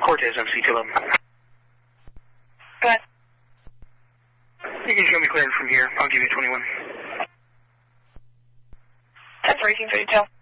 Cortez on C211. Go ahead. You can show me clearance from here. I'll give you 21. 10 for 1832.